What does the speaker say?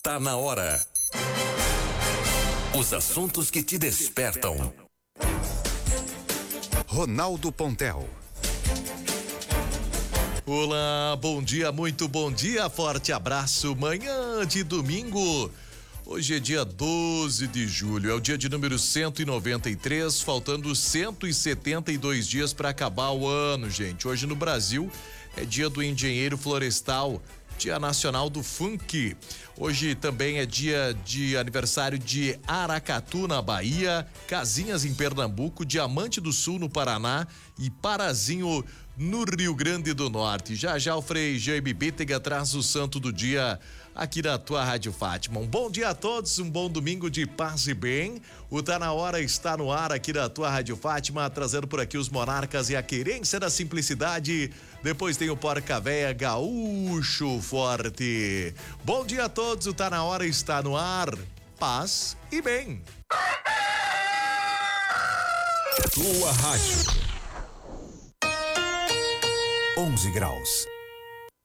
Tá na hora. Os assuntos que te despertam. Ronaldo Pontel. Olá, bom dia, muito bom dia, forte abraço, manhã de domingo. Hoje é dia 12 de julho, é o dia de número 193, faltando 172 dias para acabar o ano, gente. Hoje no Brasil é dia do engenheiro florestal, dia nacional do funk. Hoje também é dia de aniversário de Aracatu, na Bahia, Casinhas, em Pernambuco, Diamante do Sul, no Paraná e Parazinho, no Rio Grande do Norte. Já o Frei Jaime Bitega traz o santo do dia aqui na tua Rádio Fátima. Um bom dia a todos, um bom domingo de paz e bem. O Tá na Hora está no ar aqui na tua Rádio Fátima, trazendo por aqui os monarcas e a querência da simplicidade. Depois tem o Porca Véia Gaúcho Forte. Bom dia a todos, o Tá na Hora está no ar. Paz e bem. Tua Rádio. 11 graus.